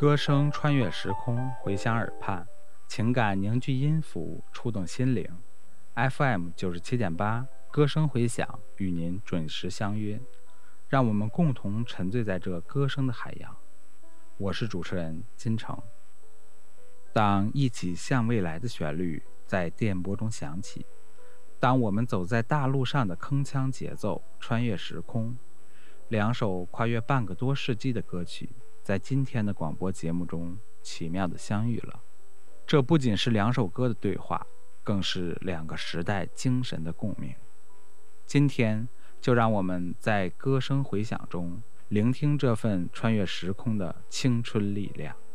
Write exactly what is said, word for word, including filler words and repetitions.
歌声穿越时空，回响耳畔，情感凝聚音符，触动心灵。F M 九十七点八，歌声回响，与您准时相约。让我们共同沉醉在这歌声的海洋。我是主持人金城。当一起向未来的旋律在电波中响起，当我们走在大路上的铿锵节奏穿越时空，两首跨越半个多世纪的歌曲在今天的广播节目中奇妙地相遇了。这不仅是两首歌的对话，更是两个时代精神的共鸣。今天就让我们在歌声回响中聆听这份穿越时空的青春力量。